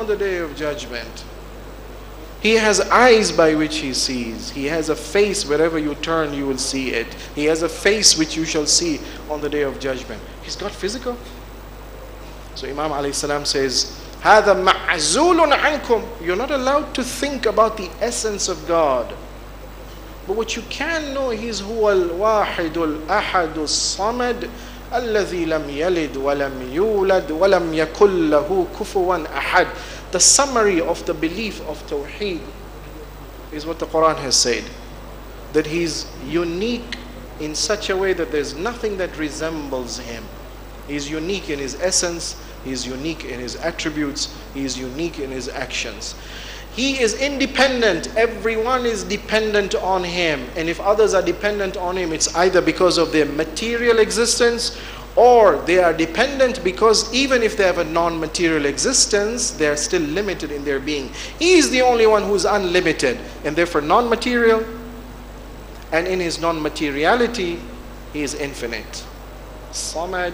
on the day of judgment. He has eyes by which he sees. He has a face, wherever you turn you will see it. He has a face which you shall see on the day of judgment. He's got physical. So Imam alayhi salam says, هَذَا مَعْزُولٌ عَنْكُمْ. You're not allowed to think about the essence of God. But what you can know, He's هُوَ الْوَاحِدُ الْأَحَدُ الصَّمَدُ الَّذِي لَمْ يَلِدْ وَلَمْ يُولَدْ وَلَمْ يَكُنْ لَهُ كُفُوًا أَحَدٌ. The summary of the belief of Tawheed is what the Quran has said. That He's unique in such a way that there's nothing that resembles Him. He's unique in His essence. He's unique in His attributes. He's unique in His actions. He is independent. Everyone is dependent on Him. And if others are dependent on Him, it's either because of their material existence, or they are dependent because even if they have a non-material existence, they are still limited in their being. He is the only one who is unlimited and therefore non-material. And in His non-materiality, He is infinite. Samad.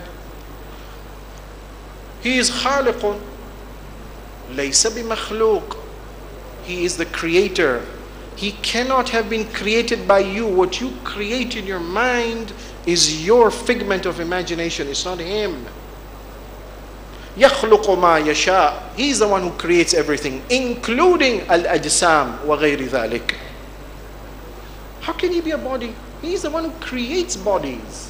He is khaliqun. Laysa bimakhluq. He is the creator. He cannot have been created by you. What you create in your mind is your figment of imagination. It's not Him. يَخْلُقُ مَا يَشَاءُ. He's the one who creates everything, including al-ajsam wa ghayri dhalik. How can He be a body? He's the one who creates bodies.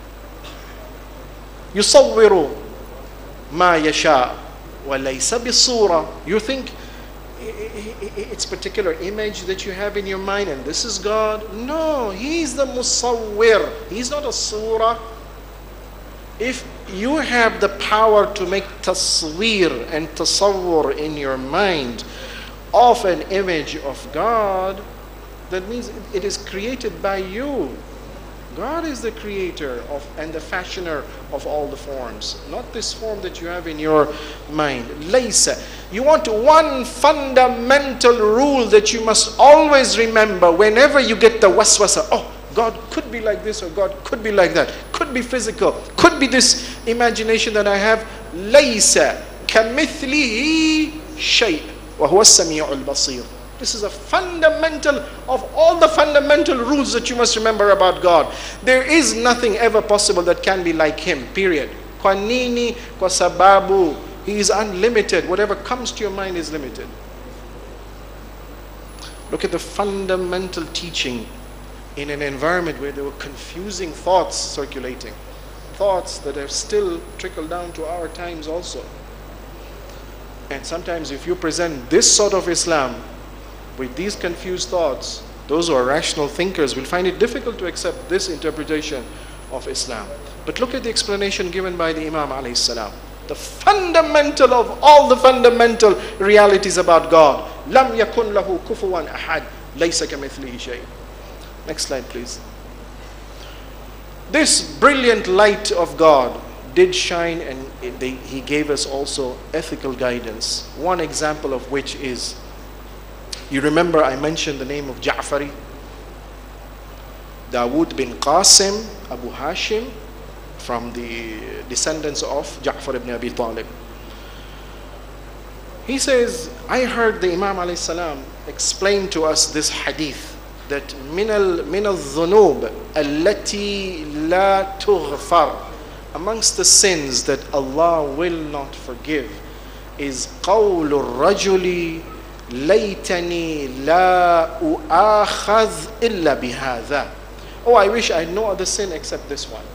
يُصَوِّرُ مَا يَشَاءُ وَلَيْسَ بِصُورَةٍ. You think it's particular image that you have in your mind and this is God? No, He's the musawwir. He's not a surah. If you have the power to make tasweer and tasawwur in your mind of an image of God, that means it is created by you. God is the creator of and the fashioner of all the forms, not this form that you have in your mind. Laysa. You want one fundamental rule that you must always remember whenever you get the waswasa. Oh, God could be like this, or God could be like that. Could be physical. Could be this imagination that I have. Laysa kamithlihi shay wa huwa as-sami'ul basir. This is a fundamental of all the fundamental rules that you must remember about God. There is nothing ever possible that can be like Him, period. Kwa nini, kwa sababu, He is unlimited. Whatever comes to your mind is limited. Look at the fundamental teaching in an environment where there were confusing thoughts circulating. Thoughts that have still trickled down to our times also. And sometimes if you present this sort of Islam with these confused thoughts, those who are rational thinkers will find it difficult to accept this interpretation of Islam. But look at the explanation given by the Imam alayhi salam. The fundamental of all the fundamental realities about God. Lam yakun lahu kufuwan ahad. Laysa kamithlihi shay. Next slide, please. This brilliant light of God did shine, and He gave us also ethical guidance. One example of which is, you remember I mentioned the name of Ja'fari, Dawood bin Qasim, Abu Hashim, from the descendants of Ja'far ibn Abi Talib. He says, I heard the Imam alayhi salam explain to us this hadith, that min al-dhunub allati la tughfar, amongst the sins that Allah will not forgive, is qawlu rajuli laytani la u'akhadh illa bihadha. Oh, I wish I had no other sin except this one.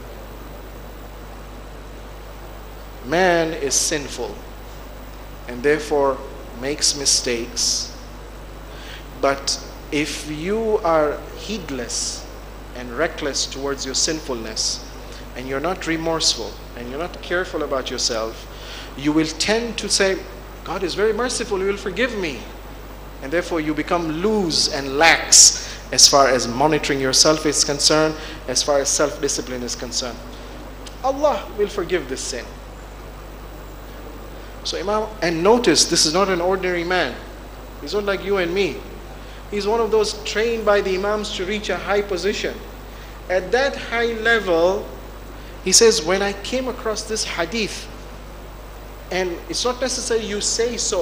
Man is sinful and therefore makes mistakes. But if you are heedless and reckless towards your sinfulness, and you're not remorseful, and you're not careful about yourself, you will tend to say, God is very merciful, He will forgive me. And therefore you become loose and lax as far as monitoring yourself is concerned, as far as self-discipline is concerned. Allah will forgive this sin. So Imam, and notice, this is not an ordinary man. He's not like you and me. He's one of those trained by the Imams to reach a high position. At that high level, he says, when I came across this hadith, and it's not necessary you say so,